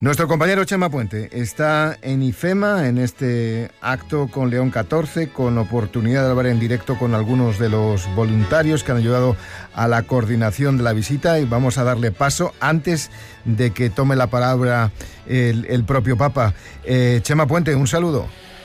Nuestro compañero Chema Puente está en IFEMA, en este acto con León XIV, con oportunidad de hablar en directo con algunos de los voluntarios que han ayudado a la coordinación de la visita, y vamos a darle paso antes de que tome la palabra el propio Papa. Chema Puente, un saludo.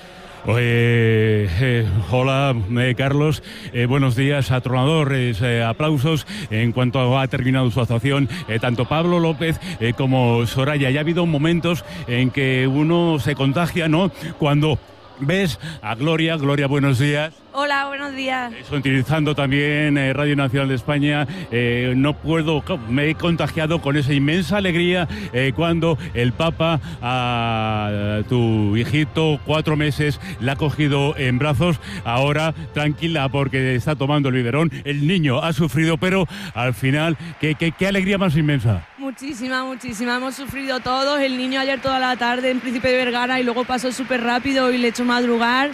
Hola, Carlos, buenos días, atronadores, aplausos en cuanto ha terminado su actuación, tanto Pablo López como Soraya. Ya ha habido momentos en que uno se contagia, ¿no? Cuando ves a Gloria. Gloria, buenos días. Hola, buenos días. Utilizando también Radio Nacional de España, me he contagiado con esa inmensa alegría cuando el Papa a tu hijito, 4 meses, la ha cogido en brazos. Ahora tranquila porque está tomando el biberón. El niño ha sufrido, pero al final, ¿qué alegría más inmensa? Muchísima. Hemos sufrido todos. El niño ayer toda la tarde en Príncipe de Vergara y luego pasó súper rápido y le he hecho madrugar.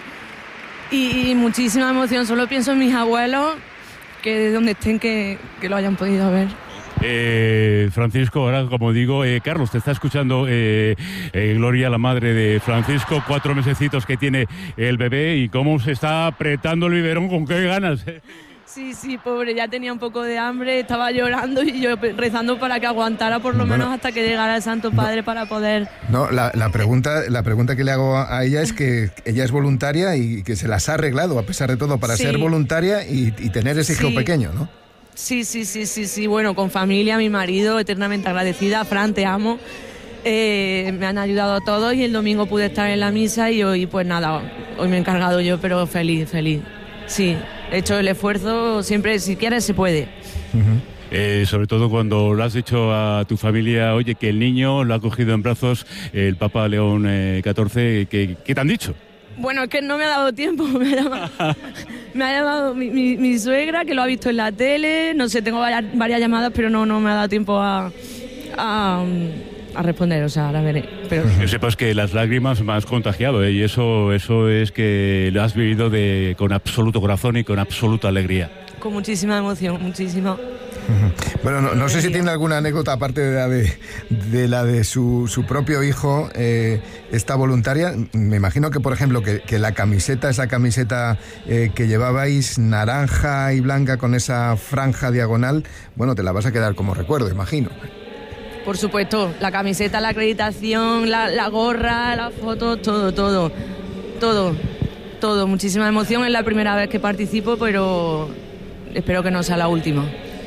Y muchísima emoción. Solo pienso en mis abuelos, que de donde estén, que lo hayan podido ver. Francisco, ahora como digo, Carlos, te está escuchando Gloria, la madre de Francisco, 4 mesecitos que tiene el bebé, y cómo se está apretando el biberón, con qué ganas. Sí, pobre, ya tenía un poco de hambre, estaba llorando y yo rezando para que aguantara por lo menos hasta que llegara el Santo Padre para poder... No, la pregunta que le hago a ella es que ella es voluntaria y que se las ha arreglado, a pesar de todo, para ser voluntaria y tener ese hijo pequeño, ¿no? Sí, bueno, con familia, mi marido, eternamente agradecida. Fran, te amo. Me han ayudado a todos y el domingo pude estar en la misa y hoy, pues nada, hoy me he encargado yo, pero feliz. Sí, he hecho el esfuerzo, siempre, si quieres, se puede. Sobre todo cuando le has dicho a tu familia, oye, que el niño lo ha cogido en brazos el Papa León XIV, ¿qué te han dicho? Bueno, es que no me ha dado tiempo, me ha llamado mi suegra, que lo ha visto en la tele, no sé, tengo varias llamadas, pero no me ha dado tiempo a responder, o sea, ahora veré. Pero... Que sepas que las lágrimas me has contagiado, y eso es que lo has vivido con absoluto corazón y con absoluta alegría. Con muchísima emoción, muchísima. Bueno, no sé si tiene alguna anécdota aparte de la de su propio hijo, esta voluntaria. Me imagino que, por ejemplo, que esa camiseta que llevabais, naranja y blanca con esa franja diagonal, bueno, te la vas a quedar como recuerdo, imagino. Por supuesto, la camiseta, la acreditación, la gorra, la foto, todo. Muchísima emoción, es la primera vez que participo, pero espero que no sea la última.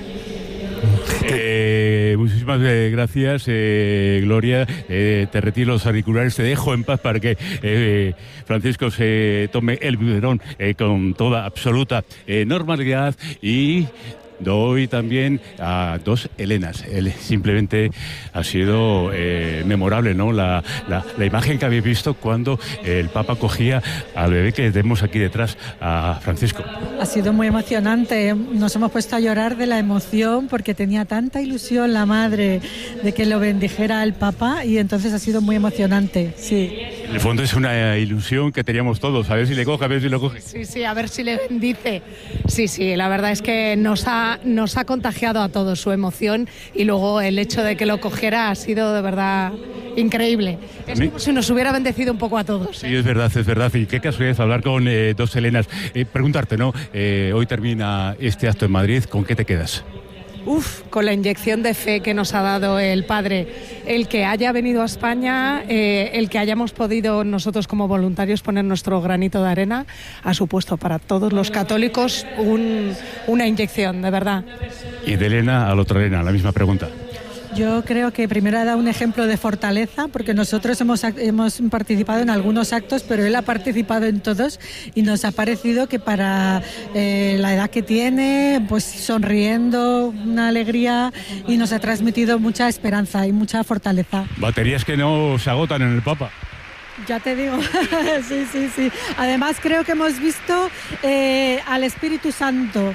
Muchísimas gracias, Gloria. Te retiro los auriculares, te dejo en paz para que Francisco se tome el biberón con toda absoluta normalidad, y doy también a 2 Elenas. Simplemente ha sido memorable, ¿no? La imagen que habéis visto cuando el Papa cogía al bebé que tenemos aquí detrás, a Francisco. Ha sido muy emocionante. Nos hemos puesto a llorar de la emoción porque tenía tanta ilusión la madre de que lo bendijera el Papa, y entonces ha sido muy emocionante, sí. En el fondo es una ilusión que teníamos todos, a ver si le coge, a ver si lo coge. Sí, a ver si le bendice. Sí, la verdad es que nos ha contagiado a todos su emoción, y luego el hecho de que lo cogiera ha sido de verdad increíble. Es como si nos hubiera bendecido un poco a todos. Sí, es verdad. Y qué casualidad hablar con 2 Elenas. Preguntarte, ¿no? Hoy termina este acto en Madrid, ¿con qué te quedas? Con la inyección de fe que nos ha dado el Padre, el que haya venido a España, el que hayamos podido nosotros como voluntarios poner nuestro granito de arena, ha supuesto para todos los católicos una inyección, de verdad. Y de Elena a la otra Elena, la misma pregunta. Yo creo que primero ha dado un ejemplo de fortaleza, porque nosotros hemos participado en algunos actos, pero él ha participado en todos, y nos ha parecido que para la edad que tiene, pues sonriendo, una alegría, y nos ha transmitido mucha esperanza y mucha fortaleza. Baterías que no se agotan en el Papa. Ya te digo, sí. Además creo que hemos visto al Espíritu Santo,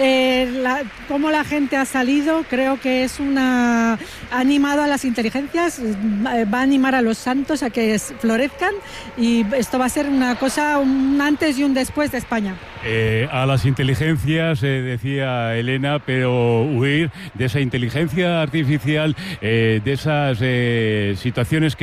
cómo la gente ha salido. Creo que ha animado a las inteligencias, va a animar a los santos a que florezcan, y esto va a ser una cosa, un antes y un después de España. A las inteligencias, decía Elena, pero huir de esa inteligencia artificial, de esas situaciones que